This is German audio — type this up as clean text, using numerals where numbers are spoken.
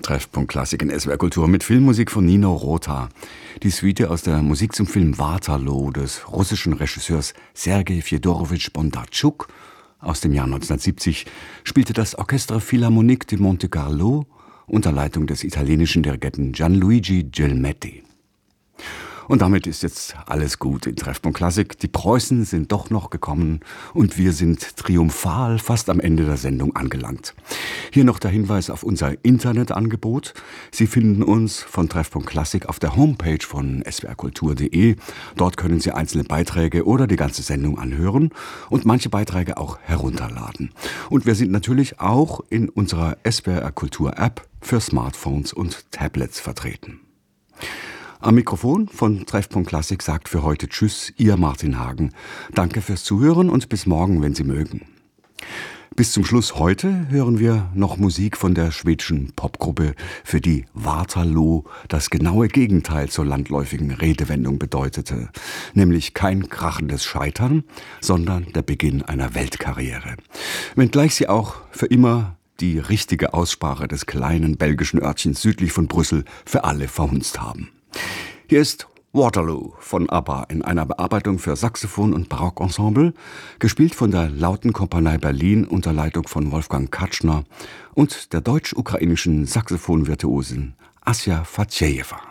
Treffpunkt Klassik in SWR Kultur mit Filmmusik von Nino Rota. Die Suite aus der Musik zum Film Waterloo des russischen Regisseurs Sergei Fjodorowitsch Bondartschuk aus dem Jahr 1970 spielte das Orchestra Philharmonique de Monte Carlo unter Leitung des italienischen Dirigenten Gianluigi Gelmetti. Und damit ist jetzt alles gut in Treffpunkt Klassik. Die Preußen sind doch noch gekommen und wir sind triumphal fast am Ende der Sendung angelangt. Hier noch der Hinweis auf unser Internetangebot. Sie finden uns von Treffpunkt Klassik auf der Homepage von swrkultur.de. Dort können Sie einzelne Beiträge oder die ganze Sendung anhören und manche Beiträge auch herunterladen. Und wir sind natürlich auch in unserer SWR Kultur App für Smartphones und Tablets vertreten. Am Mikrofon von Treffpunkt Klassik sagt für heute Tschüss, Ihr Martin Hagen. Danke fürs Zuhören und bis morgen, wenn Sie mögen. Bis zum Schluss heute hören wir noch Musik von der schwedischen Popgruppe, für die Waterloo das genaue Gegenteil zur landläufigen Redewendung bedeutete. Nämlich kein krachendes Scheitern, sondern der Beginn einer Weltkarriere. Wenngleich sie auch für immer die richtige Aussprache des kleinen belgischen Örtchens südlich von Brüssel für alle verhunzt haben. Hier ist Waterloo von ABBA in einer Bearbeitung für Saxophon und Barockensemble, gespielt von der Lautenkompanie Berlin unter Leitung von Wolfgang Katschner und der deutsch-ukrainischen Saxophonvirtuosin Asja Fatschejewa.